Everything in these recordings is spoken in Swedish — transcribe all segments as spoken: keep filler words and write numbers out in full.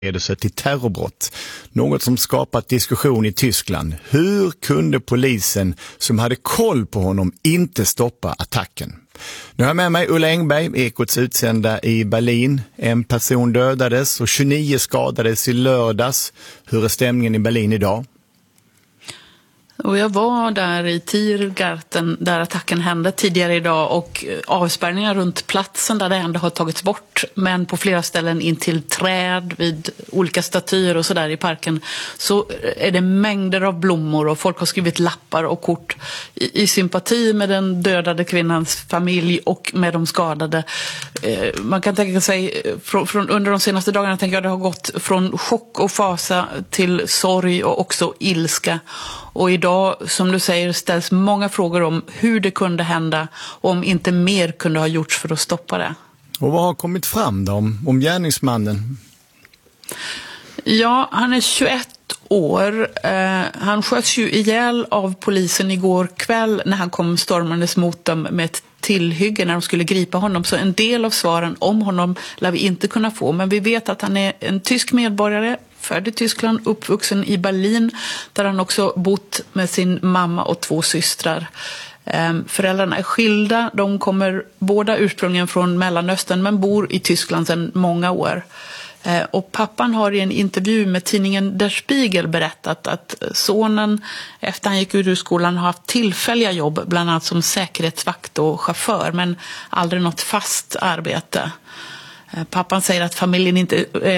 förberedelse till terrorbrott. Något som skapat diskussion i Tyskland. Hur kunde polisen som hade koll på honom inte stoppa attacken? Nu har jag med mig Ulla Engberg, Ekots utsända i Berlin. En person dödades och tjugonio skadades i lördags. Hur är stämningen i Berlin idag? Och jag var där i Tiergarten där attacken hände tidigare idag, och avspärrningar runt platsen där det ändå har tagits bort, men på flera ställen in till träd, vid olika statyer och sådär i parken, så är det mängder av blommor och folk har skrivit lappar och kort i, i sympati med den dödade kvinnans familj och med de skadade. Eh, man kan tänka sig, från, från, under de senaste dagarna tänker jag det har gått från chock och fasa till sorg och också ilska. Och idag, som du säger, ställs många frågor om hur det kunde hända och om inte mer kunde ha gjorts för att stoppa det. Och vad har kommit fram då om, om gärningsmannen? Ja, han är tjugoett år. Eh, han sköts ju ihjäl av polisen igår kväll när han kom stormandes mot dem med ett tillhygge när de skulle gripa honom. Så en del av svaren om honom lär vi inte kunna få. Men vi vet att han är en tysk medborgare, född i Tyskland, uppvuxen i Berlin, där han också bott med sin mamma och två systrar. Föräldrarna är skilda, de kommer båda ursprungligen från Mellanöstern men bor i Tyskland sedan många år. Och pappan har i en intervju med tidningen Der Spiegel berättat att sonen efter han gick ur skolan har haft tillfälliga jobb, bland annat som säkerhetsvakt och chaufför, men aldrig något fast arbete. Pappan säger att familjen inte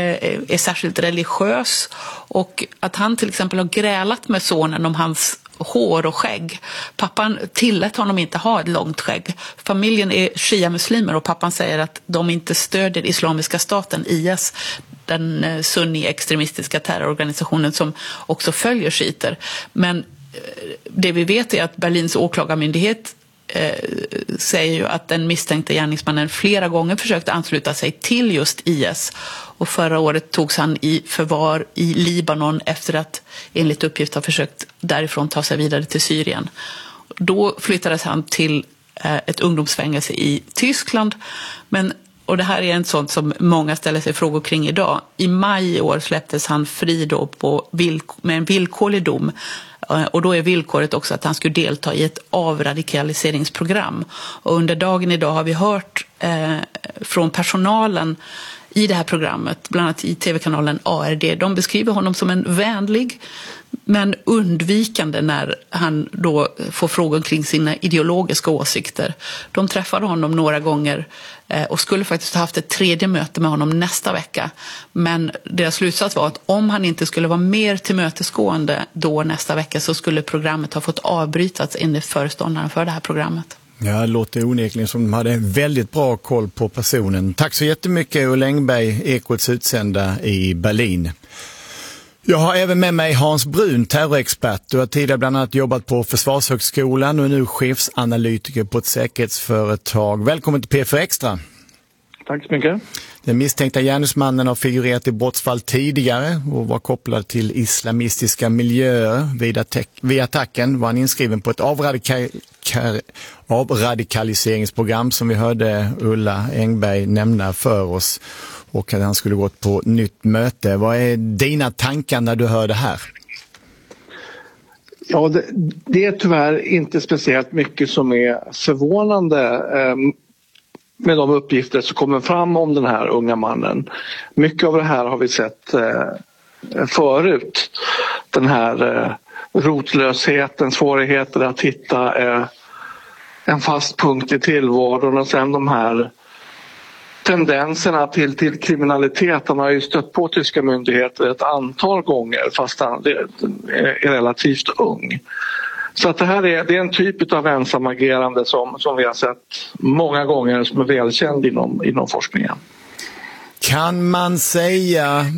är särskilt religiös och att han till exempel har grälat med sonen om hans hår och skägg. Pappan tillät honom inte ha ett långt skägg. Familjen är shia-muslimer och pappan säger att de inte stödjer Islamiska staten, I S, den sunni-extremistiska terrororganisationen som också följer shiiter. Men det vi vet är att Berlins åklagarmyndighet eh, säger ju att den misstänkte gärningsmannen flera gånger försökte ansluta sig till just I S. Och förra året togs han i förvar i Libanon efter att enligt uppgift ha försökt därifrån ta sig vidare till Syrien. Då flyttades han till ett ungdomsfängelse i Tyskland. Men, och det här är en sånt som många ställer sig frågor kring idag. I maj i år släpptes han fri då på villk- med en villkorlig dom. Och då är villkoret också att han skulle delta i ett avradikaliseringsprogram. Och under dagen idag har vi hört eh, från personalen i det här programmet, bland annat i tv-kanalen A R D. De beskriver honom som en vänlig men undvikande när han då får frågor kring sina ideologiska åsikter. De träffade honom några gånger och skulle faktiskt ha haft ett tredje möte med honom nästa vecka. Men deras slutsats var att om han inte skulle vara mer tillmötesgående då nästa vecka så skulle programmet ha fått avbrytas enligt föreståndaren för det här programmet. Ja, det låter onekligen som de hade väldigt bra koll på personen. Tack så jättemycket Ulla Engberg, Ekots utsända i Berlin. Jag har även med mig Hans Brun, terrorexpert. Du har tidigare bland annat jobbat på Försvarshögskolan och är nu chefsanalytiker på ett säkerhetsföretag. Välkommen till P F Extra. Tack så mycket. Den misstänkta gärningsmannen har figurerat i brottsfall tidigare och var kopplad till islamistiska miljöer. Vid, attack, vid attacken var han inskriven på ett avradikal, avradikaliseringsprogram som vi hörde Ulla Engberg nämna för oss, och att han skulle gått på nytt möte. Vad är dina tankar när du hör det här? Ja, det, det är tyvärr inte speciellt mycket som är förvånande eh, med de uppgifter som kommer fram om den här unga mannen. Mycket av det här har vi sett eh, förut. Den här eh, rotlösheten, svårigheter att hitta eh, en fast punkt i tillvaron, och sen de här tendenserna till, till kriminalitet. Han har ju stött på tyska myndigheter ett antal gånger fast han är relativt ung. Så att det här är, det är en typ av ensamagerande som, som vi har sett många gånger, som är välkänd inom, inom forskningen. Kan man säga